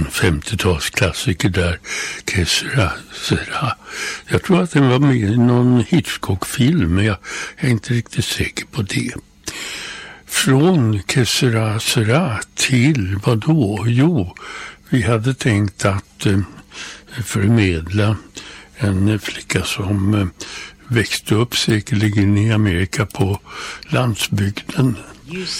en 50-talsklassiker där, Que sera, sera. Jag tror att den var med i någon Hitchcock-film, men jag är inte riktigt säker på det. Från Que sera, sera till vad då? Jo, vi hade tänkt att förmedla en flicka som växte upp säkerligen i Amerika på landsbygden.